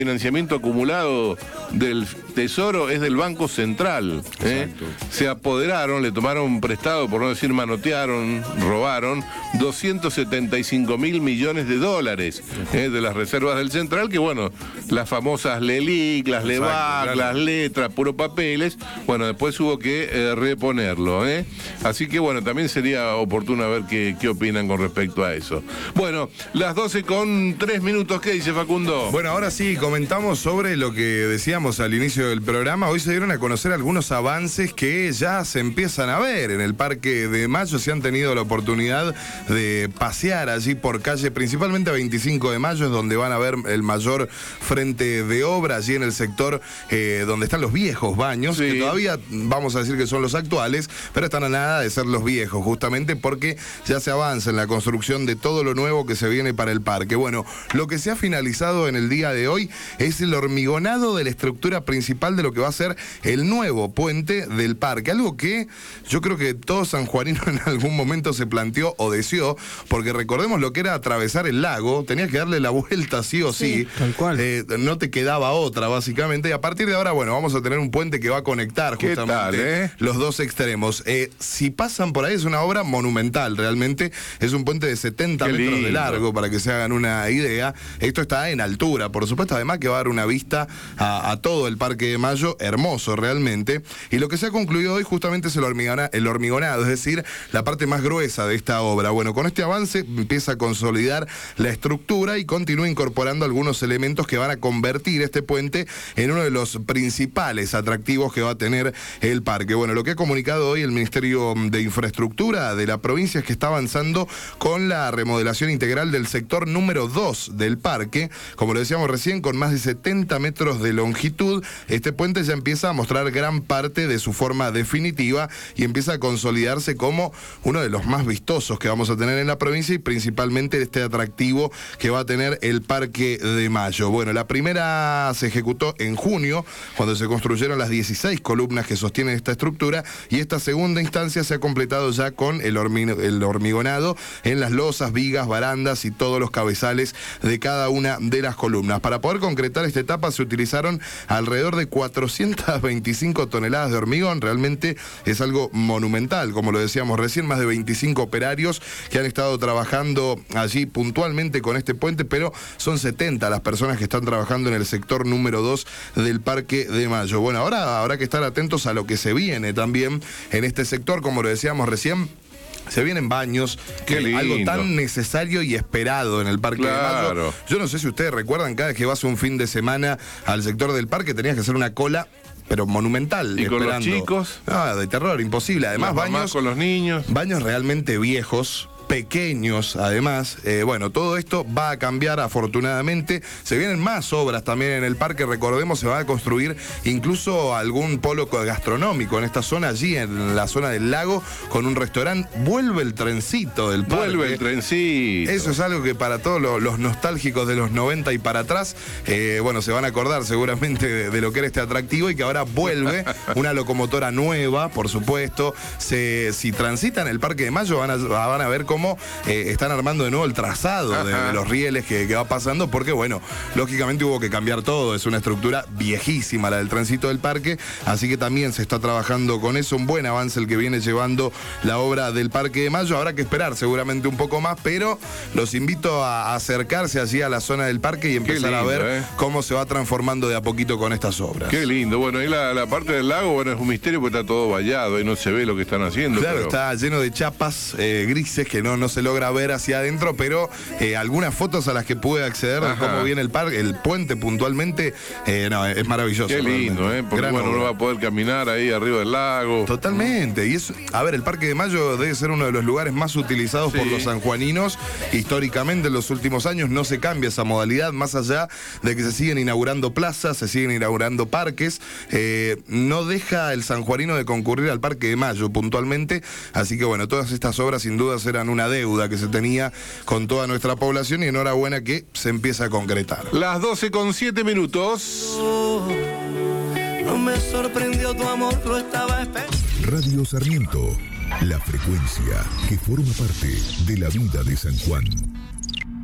financiamiento acumulado del Tesoro es del Banco Central. Se apoderaron, le tomaron prestado, por no decir manotearon, robaron 275.000 millones de dólares de las reservas del Central, que bueno, las famosas LELIC, las LEVAC, las letras, puro papeles, bueno, después hubo que reponerlo. Así que bueno, también sería oportuno ver qué opinan con respecto a eso. Bueno, las 12:03, ¿qué dice Facundo? Bueno, ahora sí, comentamos sobre lo que decíamos al inicio del programa. Hoy se dieron a conocer algunos avances que ya se empiezan a ver en el Parque de Mayo. Si han tenido la oportunidad de pasear allí por calle, principalmente 25 de Mayo, es donde van a ver el mayor frente de obra, allí en el sector donde están los viejos baños, que todavía vamos a decir que son los actuales, pero están a nada de ser los viejos, justamente porque ya se avanza en la construcción de todo lo nuevo que se viene para el parque. Bueno, lo que se ha finalizado en el día de hoy es el hormigonado de la estructura principal de lo que va a ser el nuevo puente del parque. Algo que yo creo que todo sanjuanino en algún momento se planteó o deseó, porque recordemos lo que era atravesar el lago, tenías que darle la vuelta sí o sí. Tal cual. No te quedaba otra, básicamente. Y a partir de ahora, bueno, vamos a tener un puente que va a conectar justamente los dos extremos. Si pasan por ahí, es una obra monumental, realmente. Es un puente de 70 metros de largo, para que se hagan una idea. Esto está en altura, por supuesto, además que va a dar una vista a todo el Parque de Mayo, hermoso realmente. Y lo que se ha concluido hoy justamente es el hormigonado, es decir, la parte más gruesa de esta obra. Bueno, con este avance empieza a consolidar la estructura y continúa incorporando algunos elementos que van a convertir este puente en uno de los principales atractivos que va a tener el parque. Bueno, lo que ha comunicado hoy el Ministerio de Infraestructura de la provincia es que está avanzando con la remodelación integral del sector número 2 del parque. Como lo decíamos recién, con más de 70 metros de longitud, este puente ya empieza a mostrar gran parte de su forma definitiva y empieza a consolidarse como uno de los más vistosos que vamos a tener en la provincia, y principalmente este atractivo que va a tener el Parque de Mayo. Bueno, la primera se ejecutó en junio, cuando se construyeron las 16 columnas que sostienen esta estructura, y esta segunda instancia se ha completado ya con el hormigonado en las losas, vigas, barandas y todos los cabezales de cada una de las columnas. Para poder concretar esta etapa se utilizaron alrededor de 425 toneladas de hormigón. Realmente es algo monumental, como lo decíamos recién, más de 25 operarios que han estado trabajando allí puntualmente con este puente, pero son 70 las personas que están trabajando en el sector número 2 del Parque de Mayo. Bueno, ahora habrá que estar atentos a lo que se viene también en este sector, como lo decíamos recién. Se vienen baños, algo tan necesario y esperado en el Parque de Mayo. Yo no sé si ustedes recuerdan, cada vez que vas un fin de semana al sector del parque tenías que hacer una cola, pero monumental. Y esperando. Con los chicos. De terror, imposible. Además, baños con los niños. Baños realmente viejos, pequeños, además. Bueno, todo esto va a cambiar afortunadamente. Se vienen más obras también en el parque. Recordemos, se va a construir incluso algún polo gastronómico en esta zona, allí en la zona del lago, con un restaurante. Vuelve el trencito del parque. Vuelve el trencito. Eso es algo que para todos los nostálgicos de los 90 y para atrás, bueno, se van a acordar seguramente de lo que era este atractivo, y que ahora vuelve una locomotora nueva, por supuesto. Si transitan el Parque de Mayo van a ver cómo están armando de nuevo el trazado de los rieles que va pasando, porque bueno, lógicamente hubo que cambiar todo. Es una estructura viejísima la del tránsito del parque, así que también se está trabajando con eso. Un buen avance el que viene llevando la obra del Parque de Mayo. Habrá que esperar seguramente un poco más, pero los invito a acercarse allí a la zona del parque y empezar a ver cómo se va transformando de a poquito con estas obras. Qué lindo. Bueno, ahí la parte del lago, bueno, es un misterio porque está todo vallado y no se ve lo que están haciendo. Claro, pero está lleno de chapas grises que no se logra ver hacia adentro, pero algunas fotos a las que pude acceder de cómo viene el parque, el puente puntualmente, es maravilloso. Qué lindo, porque bueno, uno va a poder caminar ahí arriba del lago. Totalmente. Y eso, a ver, el Parque de Mayo debe ser uno de los lugares más utilizados por los sanjuaninos. Históricamente, en los últimos años no se cambia esa modalidad, más allá de que se siguen inaugurando plazas, se siguen inaugurando parques. No deja el sanjuanino de concurrir al Parque de Mayo puntualmente, así que bueno, todas estas obras sin dudas eran una deuda que se tenía con toda nuestra población, y enhorabuena que se empieza a concretar. Las 12:07. No me sorprendió tu amor, lo estaba esperando. Radio Sarmiento, la frecuencia que forma parte de la vida de San Juan.